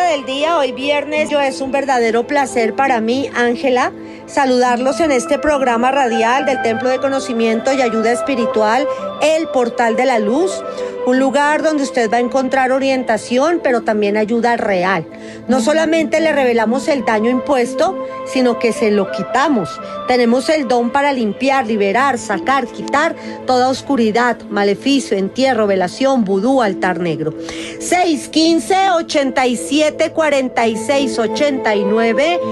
del día, hoy viernes. Es un verdadero placer para mí, Ángela, saludarlos en este programa radial del Templo de Conocimiento y Ayuda Espiritual, El Portal de la Luz. Un lugar donde usted va a encontrar orientación, pero también ayuda real. No solamente le revelamos el daño impuesto, sino que se lo quitamos. Tenemos el don para limpiar, liberar, sacar, quitar toda oscuridad, maleficio, entierro, velación, vudú, altar negro. 615-87-46-89,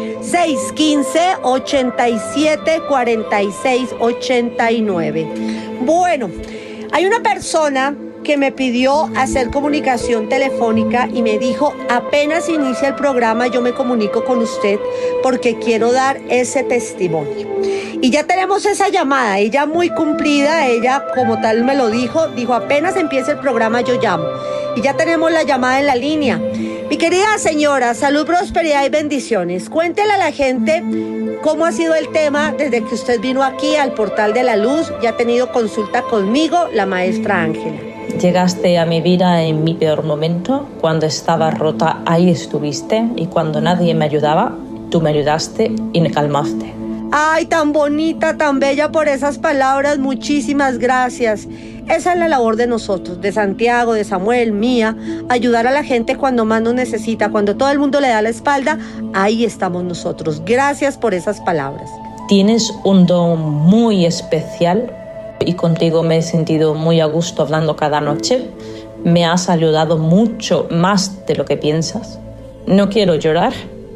615-87-46-89. Bueno, hay una persona que me pidió hacer comunicación telefónica y me dijo, apenas inicia el programa yo me comunico con usted porque quiero dar ese testimonio. Y ya tenemos esa llamada, ella muy cumplida, ella como tal me lo dijo apenas empiece el programa yo llamo. Y ya tenemos la llamada en la línea. Mi querida señora, salud, prosperidad y bendiciones. Cuéntele a la gente cómo ha sido el tema desde que usted vino aquí al Portal de la Luz y ha tenido consulta conmigo, la maestra Ángela. Llegaste a mi vida en mi peor momento, cuando estaba rota, ahí estuviste, y cuando nadie me ayudaba, tú me ayudaste y me calmaste. Ay, tan bonita, tan bella por esas palabras, muchísimas gracias. Esa es la labor de nosotros, de Santiago, de Samuel, mía, ayudar a la gente cuando más nos necesita, cuando todo el mundo le da la espalda, ahí estamos nosotros. Gracias por esas palabras. Tienes un don muy especial y contigo me he sentido muy a gusto hablando cada noche. Me has ayudado mucho más de lo que piensas. No quiero llorar,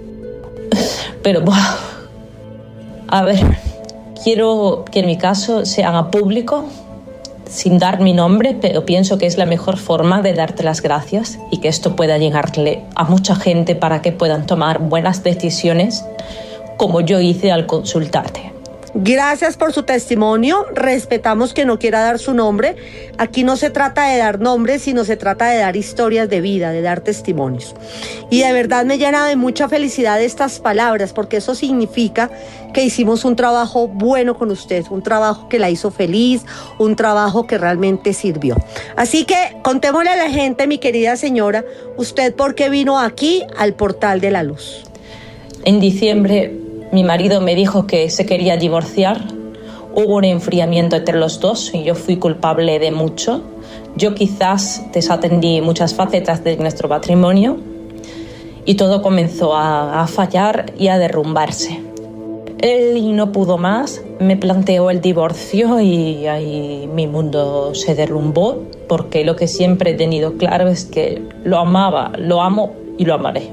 pero a ver, quiero que en mi caso se haga público sin dar mi nombre, pero pienso que es la mejor forma de darte las gracias y que esto pueda llegarle a mucha gente para que puedan tomar buenas decisiones como yo hice al consultarte. Gracias por su testimonio, respetamos que no quiera dar su nombre. Aquí no se trata de dar nombres, sino se trata de dar historias de vida, de dar testimonios. Y de verdad me llena de mucha felicidad estas palabras, porque eso significa que hicimos un trabajo bueno con usted, un trabajo que la hizo feliz, un trabajo que realmente sirvió. Así que contémosle a la gente, mi querida señora, usted por qué vino aquí al Portal de la Luz. En diciembre mi marido me dijo que se quería divorciar. Hubo un enfriamiento entre los dos y yo fui culpable de mucho. Yo quizás desatendí muchas facetas de nuestro matrimonio y todo comenzó a fallar y a derrumbarse. Él no pudo más, me planteó el divorcio y ahí mi mundo se derrumbó, porque lo que siempre he tenido claro es que lo amaba, lo amo y lo amaré.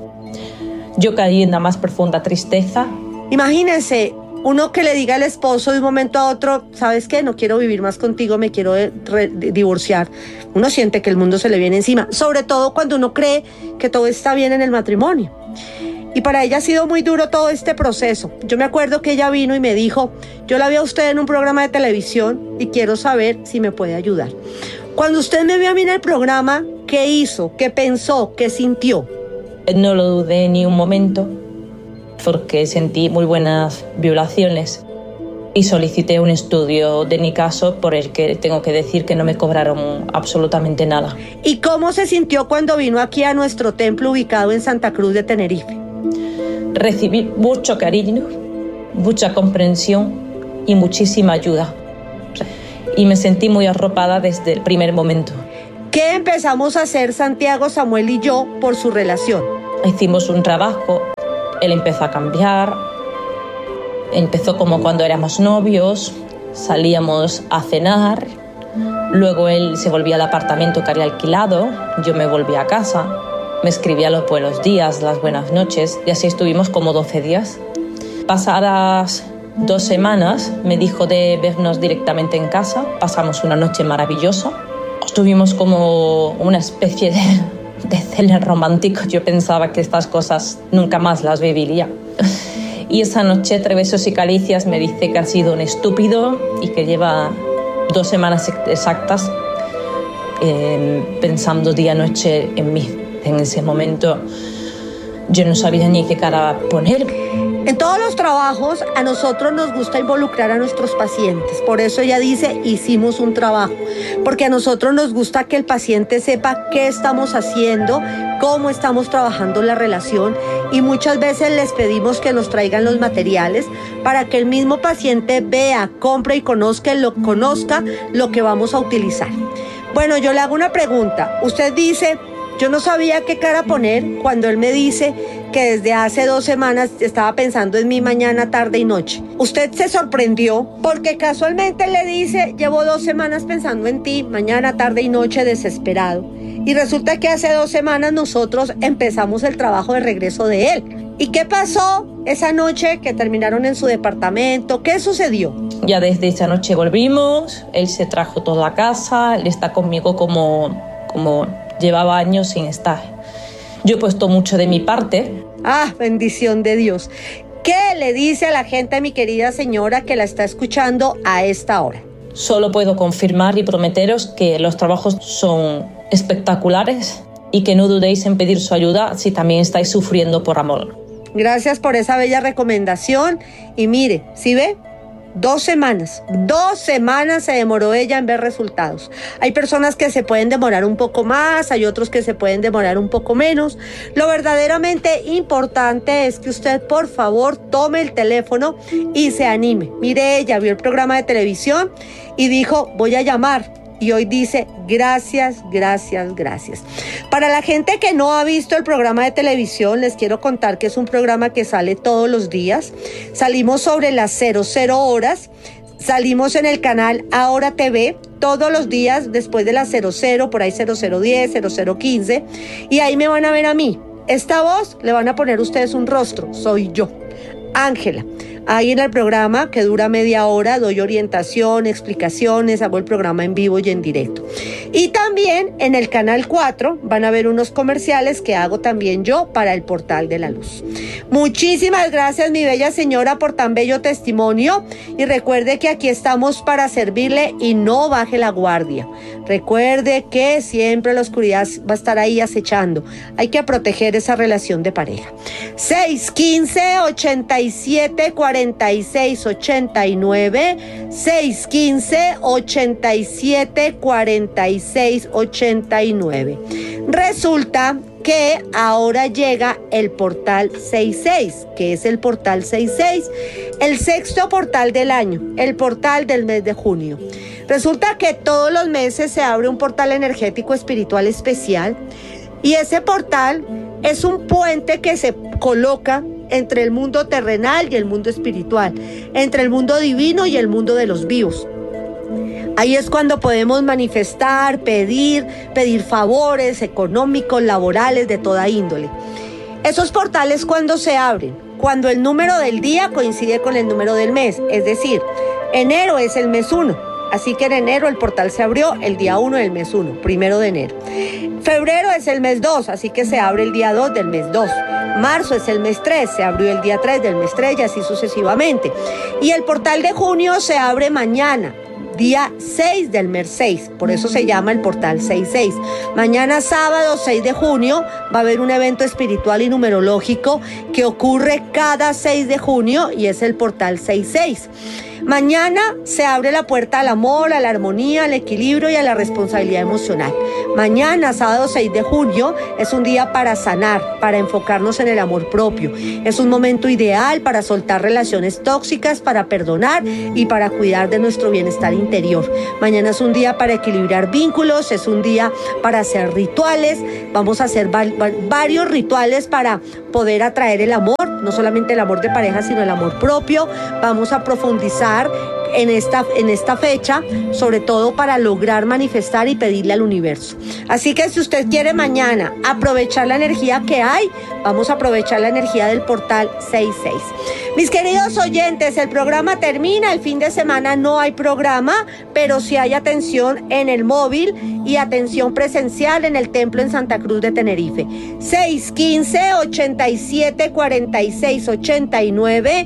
Yo caí en la más profunda tristeza. Imagínense, uno que le diga al esposo de un momento a otro, ¿sabes qué? No quiero vivir más contigo, me quiero divorciar. Uno siente que el mundo se le viene encima, sobre todo cuando uno cree que todo está bien en el matrimonio. Y para ella ha sido muy duro todo este proceso. Yo me acuerdo que ella vino y me dijo, yo la vi a usted en un programa de televisión y quiero saber si me puede ayudar. Cuando usted me vio a mí en el programa, ¿qué hizo? ¿Qué pensó? ¿Qué sintió? No lo dudé ni un momento, porque sentí muy buenas violaciones y solicité un estudio de mi caso, por el que tengo que decir que no me cobraron absolutamente nada. ¿Y cómo se sintió cuando vino aquí a nuestro templo ubicado en Santa Cruz de Tenerife? Recibí mucho cariño, mucha comprensión y muchísima ayuda. Y me sentí muy arropada desde el primer momento. ¿Qué empezamos a hacer Santiago, Samuel y yo por su relación? Hicimos un trabajo, él empezó a cambiar, empezó como cuando éramos novios, salíamos a cenar, luego él se volvía al apartamento que había alquilado, yo me volví a casa, me escribía los buenos días, las buenas noches, y así estuvimos como 12 días. Pasadas 2 semanas me dijo de vernos directamente en casa, pasamos una noche maravillosa. Tuvimos como una especie de cena romántico. Yo pensaba que estas cosas nunca más las viviría. Y esa noche, entre besos y caricias, me dice que ha sido un estúpido y que lleva 2 semanas exactas pensando día y noche en mí. En ese momento yo no sabía ni qué cara poner. En todos los trabajos a nosotros nos gusta involucrar a nuestros pacientes. Por eso ella dice, hicimos un trabajo. Porque a nosotros nos gusta que el paciente sepa qué estamos haciendo, cómo estamos trabajando la relación. Y muchas veces les pedimos que nos traigan los materiales para que el mismo paciente vea, compre y conozca lo que vamos a utilizar. Bueno, yo le hago una pregunta. Usted dice, yo no sabía qué cara poner cuando él me dice que desde hace 2 semanas estaba pensando en mí mañana, tarde y noche. Usted se sorprendió porque casualmente le dice, llevo 2 semanas pensando en ti, mañana, tarde y noche, desesperado. Y resulta que hace 2 semanas nosotros empezamos el trabajo de regreso de él. ¿Y qué pasó esa noche que terminaron en su departamento? ¿Qué sucedió? Ya desde esa noche volvimos, él se trajo toda la casa, él está conmigo como llevaba años sin estar. Yo he puesto mucho de mi parte. Ah, bendición de Dios. ¿Qué le dice a la gente, mi querida señora, que la está escuchando a esta hora? Solo puedo confirmar y prometeros que los trabajos son espectaculares y que no dudéis en pedir su ayuda si también estáis sufriendo por amor. Gracias por esa bella recomendación. Y mire, ¿sí ve? 2 semanas se demoró ella en ver resultados. Hay personas que se pueden demorar un poco más, hay otros que se pueden demorar un poco menos. Lo verdaderamente importante es que usted, por favor, tome el teléfono y se anime. Mire, ella vio el programa de televisión y dijo, voy a llamar. Y hoy dice, gracias, gracias, gracias. Para la gente que no ha visto el programa de televisión, les quiero contar que es un programa que sale todos los días. Salimos sobre las 00 horas. Salimos en el canal Ahora TV todos los días después de las 00, por ahí 0010, 0015. Y ahí me van a ver a mí. Esta voz le van a poner ustedes un rostro. Soy yo, Ángela. Ahí en el programa, que dura media hora, doy orientación, explicaciones, hago el programa en vivo y en directo. Y también en el canal 4 van a ver unos comerciales que hago también yo para el Portal de la Luz. Muchísimas gracias, mi bella señora, por tan bello testimonio. Y recuerde que aquí estamos para servirle y no baje la guardia. Recuerde que siempre la oscuridad va a estar ahí acechando. Hay que proteger esa relación de pareja. 615-87-46-89, 615-87-46-89. Resulta que ahora llega el portal 66, que es el portal 66, el 6º portal del año, el portal del mes de junio. Resulta que todos los meses se abre un portal energético espiritual especial y ese portal es un puente que se coloca entre el mundo terrenal y el mundo espiritual, entre el mundo divino y el mundo de los vivos. Ahí es cuando podemos manifestar, pedir favores económicos, laborales, de toda índole. Esos portales, ¿cuándo se abren? Cuando el número del día coincide con el número del mes, es decir, enero es el mes 1. Así que en enero el portal se abrió el día 1 del mes 1, 1 de enero. Febrero es el mes 2, así que se abre el día 2 del mes 2. Marzo es el mes 3, se abrió el día 3 del mes 3 y así sucesivamente. Y el portal de junio se abre mañana, día 6 del mes 6, por eso se llama el portal 66. Mañana sábado 6 de junio va a haber un evento espiritual y numerológico que ocurre cada 6 de junio y es el portal 66. Mañana se abre la puerta al amor, a la armonía, al equilibrio y a la responsabilidad emocional. Mañana, sábado 6 de junio, es un día para sanar, para enfocarnos en el amor propio. Es un momento ideal para soltar relaciones tóxicas, para perdonar y para cuidar de nuestro bienestar interior. Mañana es un día para equilibrar vínculos, es un día para hacer rituales. Vamos a hacer varios rituales para poder atraer el amor, no solamente el amor de pareja, sino el amor propio. Vamos a profundizar en esta fecha, sobre todo para lograr manifestar y pedirle al universo. Así que si usted quiere mañana aprovechar la energía que hay, vamos a aprovechar la energía del portal 66. Mis queridos oyentes, el programa termina, el fin de semana no hay programa, pero sí hay atención en el móvil y atención presencial en el templo en Santa Cruz de Tenerife. 615-8746-89,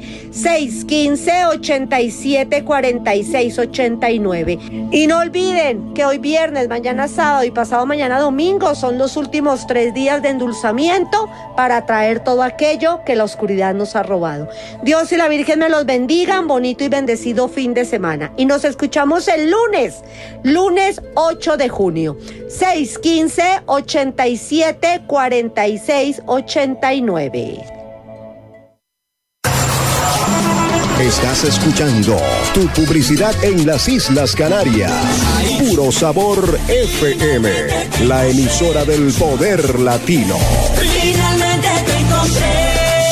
615-8746-89. Y no olviden que hoy viernes, mañana sábado y pasado mañana domingo son los últimos 3 días de endulzamiento para traer todo aquello que la oscuridad nos ha robado. Dios y la Virgen me los bendigan, bonito y bendecido fin de semana. Y nos escuchamos el lunes 8 de junio. 615-8746-89. Estás escuchando tu publicidad en las Islas Canarias. Puro Sabor FM, la emisora del poder latino. Finalmente te encontré.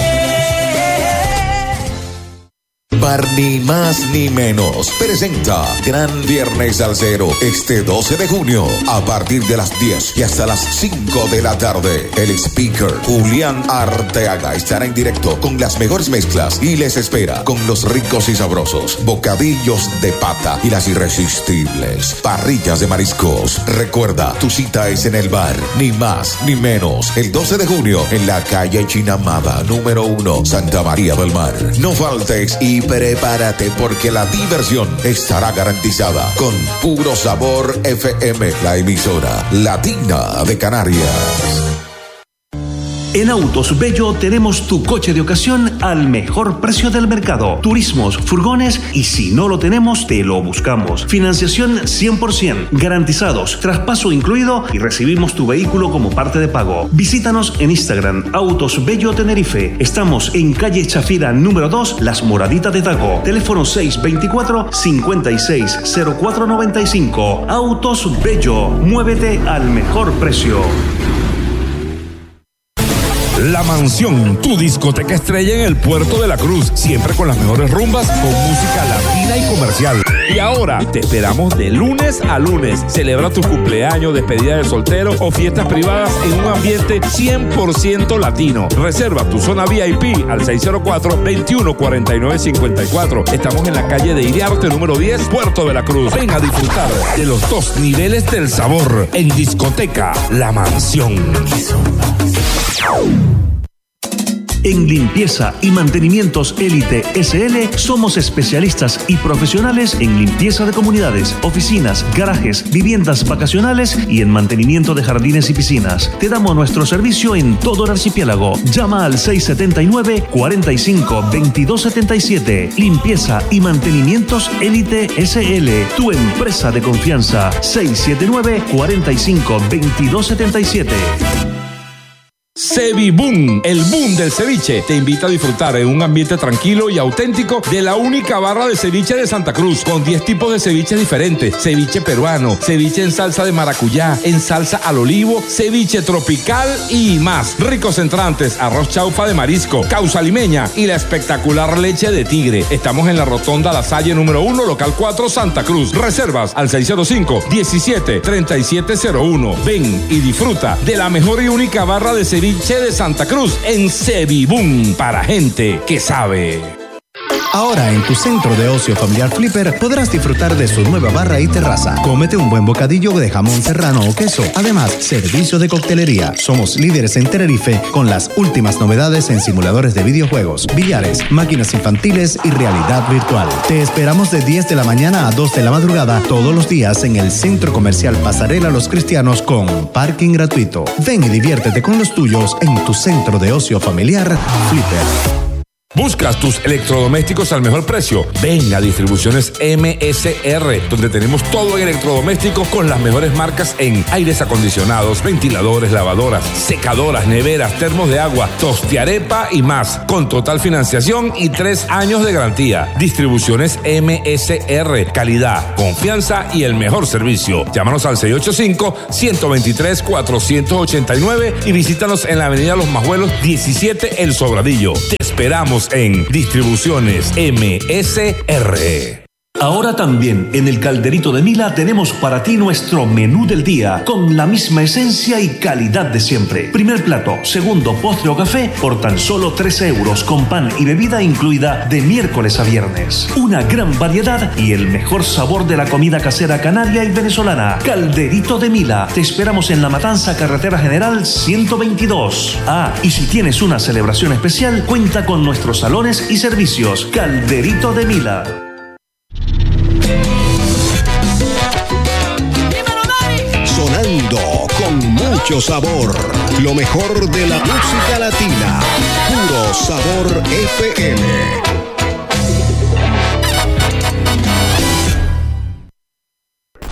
Bar Ni Más Ni Menos presenta Gran Viernes Salsero este 12 de junio a partir de las 10 y hasta las 5 de la tarde. El speaker Julián Arteaga estará en directo con las mejores mezclas y les espera con los ricos y sabrosos bocadillos de pata y las irresistibles parrillas de mariscos. Recuerda, tu cita es en el Bar Ni Más Ni Menos el 12 de junio en la calle Chinamada número 1, Santa María del Mar. No faltes y prepárate porque la diversión estará garantizada con Puro Sabor FM, la emisora latina de Canarias. En Autos Bello tenemos tu coche de ocasión al mejor precio del mercado. Turismos, furgones y si no lo tenemos, te lo buscamos. Financiación 100%, garantizados, traspaso incluido y recibimos tu vehículo como parte de pago. Visítanos en Instagram, Autos Bello Tenerife. Estamos en calle Chafira número 2, Las Moraditas de Tago. Teléfono 624-560495. Autos Bello, muévete al mejor precio. La Mansión, tu discoteca estrella en el Puerto de la Cruz, siempre con las mejores rumbas, con música latina y comercial. Y ahora te esperamos de lunes a lunes. Celebra tu cumpleaños, despedida de soltero o fiestas privadas en un ambiente 100% latino. Reserva tu zona VIP al 604-2149-54. Estamos en la calle de Iriarte número 10, Puerto de la Cruz. Ven a disfrutar de los 2 niveles del sabor en discoteca La Mansión. En limpieza y mantenimientos Élite SL somos especialistas y profesionales en limpieza de comunidades, oficinas, garajes, viviendas vacacionales y en mantenimiento de jardines y piscinas. Te damos nuestro servicio en todo el archipiélago. Llama al 679-45-2277. Limpieza y mantenimientos Élite SL, tu empresa de confianza. 679-45-2277. Ceviboom, el boom del ceviche, te invita a disfrutar en un ambiente tranquilo y auténtico de la única barra de ceviche de Santa Cruz, con 10 tipos de ceviches diferentes: ceviche peruano, ceviche en salsa de maracuyá, en salsa al olivo, ceviche tropical y más. Ricos entrantes, arroz chaufa de marisco, causa limeña y la espectacular leche de tigre. Estamos en la rotonda La Salle número 1, local 4, Santa Cruz. Reservas al 605-173701. Ven y disfruta de la mejor y única barra de ceviche de Santa Cruz en Ceviboom, para gente que sabe. Ahora en tu centro de ocio familiar Flipper podrás disfrutar de su nueva barra y terraza. Cómete un buen bocadillo de jamón serrano o queso. Además, servicio de coctelería. Somos líderes en Tenerife con las últimas novedades en simuladores de videojuegos, billares, máquinas infantiles y realidad virtual. Te esperamos de 10 de la mañana a 2 de la madrugada todos los días en el Centro Comercial Pasarela Los Cristianos con parking gratuito. Ven y diviértete con los tuyos en tu centro de ocio familiar Flipper. ¿Buscas tus electrodomésticos al mejor precio? Ven a Distribuciones MSR, donde tenemos todo en electrodomésticos con las mejores marcas en aires acondicionados, ventiladores, lavadoras, secadoras, neveras, termos de agua, tostiarepa y más, con total financiación y 3 años de garantía. Distribuciones MSR, calidad, confianza y el mejor servicio. Llámanos al 685-123-489 y visítanos en la avenida Los Majuelos 17 El Sobradillo. Te esperamos en Distribuciones MSR. Ahora también en el Calderito de Mila tenemos para ti nuestro menú del día, con la misma esencia y calidad de siempre. Primer plato, segundo, postre o café por tan solo 13 euros, con pan y bebida incluida de miércoles a viernes. Una gran variedad y el mejor sabor de la comida casera canaria y venezolana. Calderito de Mila. Te esperamos en La Matanza, Carretera General 122. Y si tienes una celebración especial, cuenta con nuestros salones y servicios. Calderito de Mila. Sonando con mucho sabor. Lo mejor de la música latina. Puro Sabor FM.